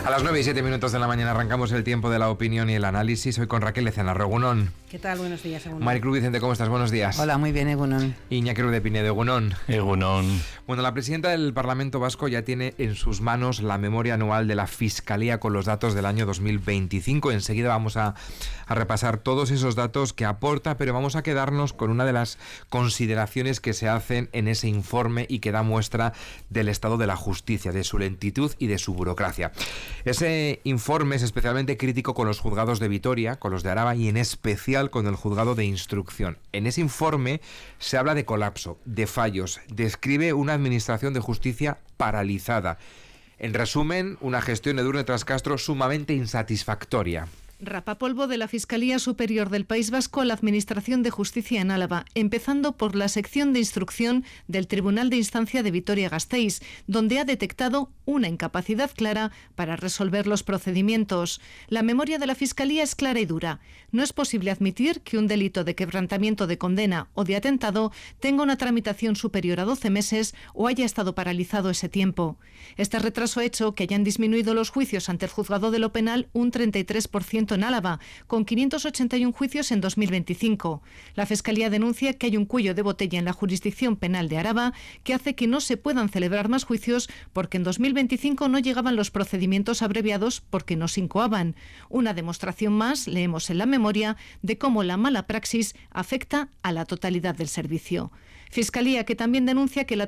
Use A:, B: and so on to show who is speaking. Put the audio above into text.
A: A las 9:07 de la mañana arrancamos el tiempo de la opinión y el análisis. Hoy con Raquel Lecena, Egunon.
B: ¿Qué tal? Buenos días, Egunon.
A: Maricruz Vicente, ¿cómo estás? Buenos días.
C: Hola, muy bien, Egunon.
A: Iñaki Ruiz de Pinedo, Egunon.
D: Egunon.
A: Bueno, la presidenta del Parlamento Vasco ya tiene en sus manos la memoria anual de la Fiscalía con los datos del año 2025. Enseguida vamos a repasar todos esos datos que aporta, pero vamos a quedarnos con una de las consideraciones que se hacen en ese informe y que da muestra del estado de la justicia, de su lentitud y de su burocracia. Ese informe es especialmente crítico con los juzgados de Vitoria, con los de Araba y en especial con el juzgado de instrucción. En ese informe se habla de colapso, de fallos, describe una administración de justicia paralizada. En resumen, una gestión de Edurne Trascastro sumamente insatisfactoria.
E: Rapapolvo de la Fiscalía Superior del País Vasco a la Administración de Justicia en Álava, empezando por la sección de instrucción del Tribunal de Instancia de Vitoria-Gasteiz, donde ha detectado una incapacidad clara para resolver los procedimientos. La memoria de la Fiscalía es clara y dura. No es posible admitir que un delito de quebrantamiento de condena o de atentado tenga una tramitación superior a 12 meses o haya estado paralizado ese tiempo. Este retraso ha hecho que hayan disminuido los juicios ante el juzgado de lo penal un 33% en Álava, con 581 juicios en 2025. La Fiscalía denuncia que hay un cuello de botella en la jurisdicción penal de Araba que hace que no se puedan celebrar más juicios porque en 2025 no llegaban los procedimientos abreviados porque no se incoaban. Una demostración más, leemos en la memoria, de cómo la mala praxis afecta a la totalidad del servicio. Fiscalía que también denuncia que la